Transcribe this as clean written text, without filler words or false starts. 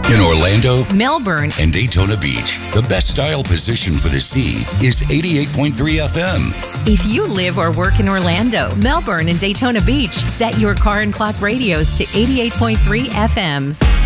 In Orlando, Melbourne, and Daytona Beach, the best style position for the sea is 88.3 FM. If you live or work in Orlando, Melbourne, and Daytona Beach, set your car and clock radios to 88.3 FM.